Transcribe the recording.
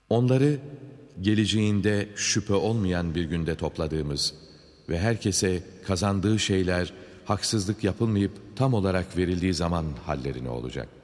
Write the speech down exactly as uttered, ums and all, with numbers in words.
Onları geleceğinde şüphe olmayan bir günde topladığımız ve herkese kazandığı şeyler haksızlık yapılmayıp tam olarak verildiği zaman halleri ne olacak?